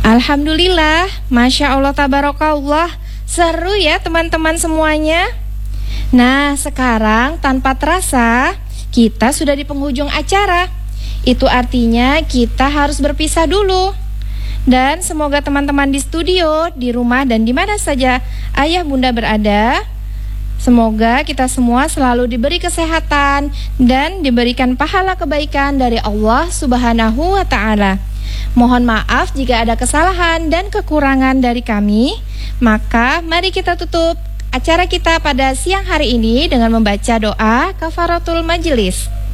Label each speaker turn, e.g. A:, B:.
A: Alhamdulillah, Masya Allah tabarakallah. Seru ya teman-teman semuanya. Nah, sekarang tanpa terasa kita sudah di penghujung acara. Itu artinya kita harus berpisah dulu. Dan semoga teman-teman di studio, di rumah dan di mana saja ayah bunda berada, semoga kita semua selalu diberi kesehatan dan diberikan pahala kebaikan dari Allah Subhanahu wa Ta'ala. Mohon maaf jika ada kesalahan dan kekurangan dari kami. Maka mari kita tutup acara kita pada siang hari ini dengan membaca doa kafaratul majelis.